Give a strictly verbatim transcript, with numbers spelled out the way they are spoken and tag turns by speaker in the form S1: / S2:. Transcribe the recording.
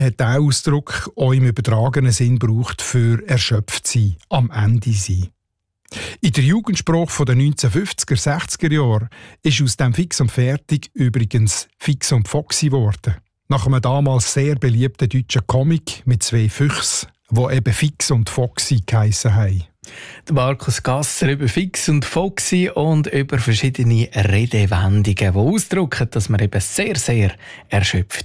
S1: hat der Ausdruck auch im übertragenen Sinn gebraucht für erschöpft sein, am Ende sein. In der Jugendsprache der neunzehnhundertfünfziger, sechziger Jahre ist aus dem Fix und Fertig übrigens Fix und Foxy geworden. Nach einem damals sehr beliebten deutschen Comic mit zwei Füchsen, die eben Fix und Foxy geheissen haben.
S2: Markus Gasser über Fix und Foxy und über verschiedene Redewendungen, die ausdrücken, dass man eben sehr, sehr erschöpft